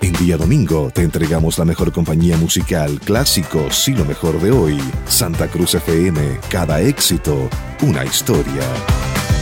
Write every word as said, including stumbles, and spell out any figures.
En Día Domingo te entregamos la mejor compañía musical, clásicos y lo mejor de hoy. Santa Cruz F M, cada éxito, una historia.